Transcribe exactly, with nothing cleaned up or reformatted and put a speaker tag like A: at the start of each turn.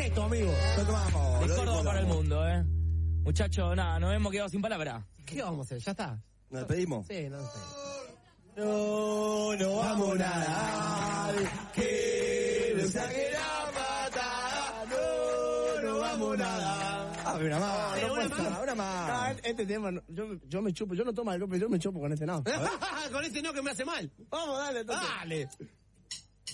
A: esto, amigo?
B: Lo tomamos.
C: De
B: lo
C: Córdoba para el mundo, eh. Muchachos, nada, nos hemos quedado sin palabras.
A: ¿Qué vamos a hacer? ¿Ya está?
B: ¿Nos despedimos?
A: Sí, no sé.
B: No, no vamos a nadar, que nos saquen a matar, no, no vamos a nadar. Ah, una más,
A: Eh,
B: no
A: una
B: puede
A: más.
B: ser, una más.
A: Ah, este tema, no, yo, yo me chupo, yo no tomo alcohol, pero yo me chupo con este no.
C: Con ese no que me hace mal.
A: Vamos, dale, entonces.
C: Dale.